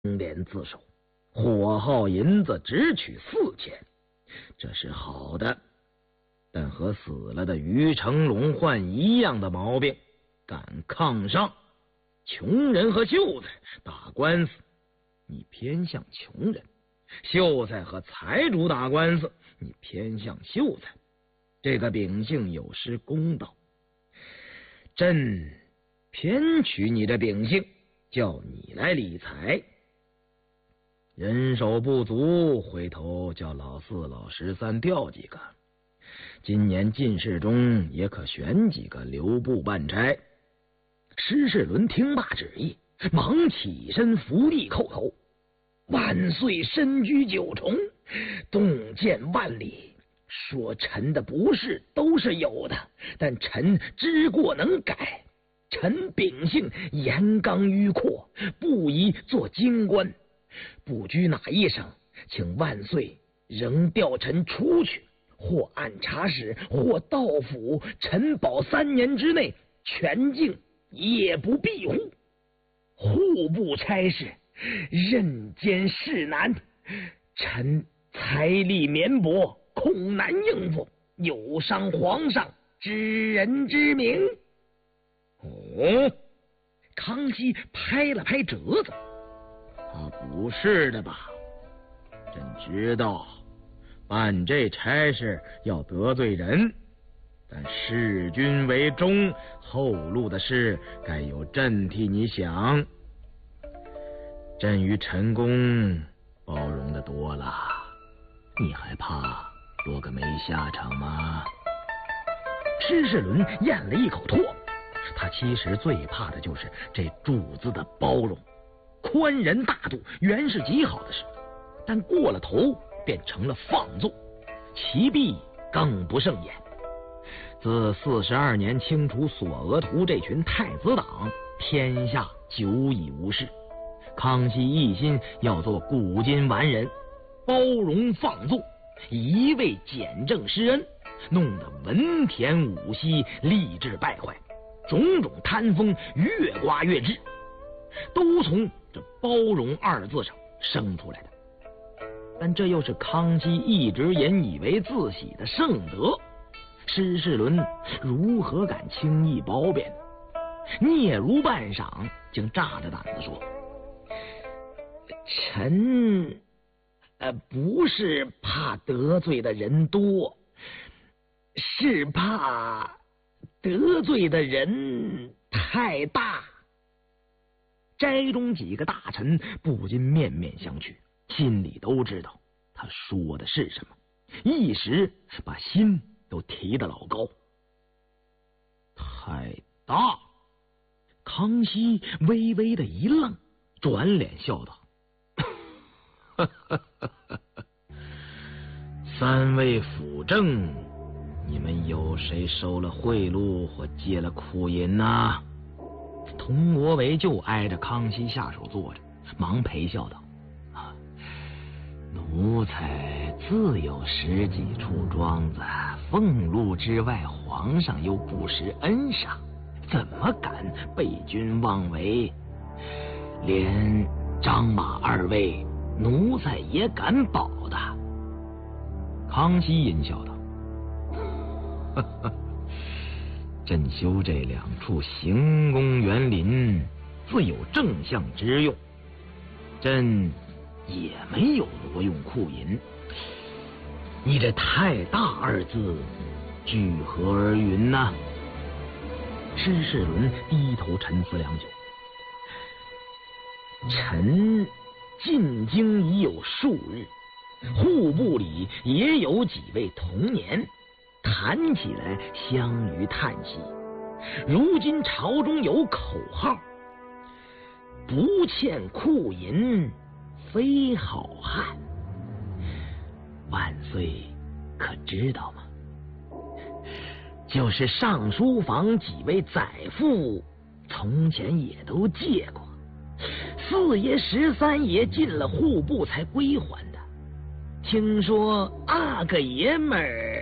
廉自首，火耗银子只取4000，这是好的。但和死了的于成龙患一样的毛病，敢抗上。穷人和秀才打官司，你偏向穷人；秀才和财主打官司，你偏向秀才。这个秉性有失公道。朕偏取你的秉性，叫你来理财。人手不足，回头叫老4、老13调几个。今年进士中也可选几个留部办差。施世伦听罢旨意，忙起身伏地叩头：“万岁身居9重，洞见万里，说臣的不是都是有的，但臣知过能改。臣秉性严刚迂阔，不宜做京官。不拘哪一省，请万岁仍调臣出去，或按察使，或道府，臣保3年之内全境夜不闭户。户部差事任兼事难，臣财力绵薄，恐难应付，有伤皇上知人之明。”哦，康熙拍了拍折子：“不是的吧？朕知道办这差事要得罪人，但弑君为忠，后路的事该由朕替你想。朕与陈公包容的多了，你还怕落个没下场吗？”施世伦咽了一口唾沫，他其实最怕的就是这主子的包容。宽仁大度原是极好的事，但过了头便成了放纵，其弊更不胜言。自42年清除索额图这群太子党，天下久已无事。康熙一心要做古今完人，包容放纵，一味简政施恩，弄得文田武息，吏治败坏，种种贪风越刮越至，都从这包容2字上生出来的。但这又是康熙一直引以为自喜的圣德，施世伦如何敢轻易褒贬？嗫嚅半晌，竟炸着胆子说：“臣不是怕得罪的人多，是怕得罪的人太大。”斋中几个大臣不禁面面相觑，心里都知道他说的是什么，一时把心都提得老高。太大！康熙微微的一愣，转脸笑道：“3位辅政，你们有谁收了贿赂或借了库银啊？”佟国维就挨着康熙下手坐着，忙陪笑道：“奴才自有10几处庄子，俸禄之外，皇上又不施恩赏，怎么敢背君妄为？连张马2位，奴才也敢保的。”康熙阴笑道：“朕修这2处行宫园林，自有正相之用，朕也没有挪用库银。你这太大2字，据何而云呢？”施世伦低头沉思良久：“臣进京已有数日，户部里也有几位同年，谈起来相与叹息。如今朝中有口号，不欠库银非好汉，万岁可知道吗？就是上书房几位载父从前也都借过，4爷13爷进了户部才归还的。听说阿哥爷们儿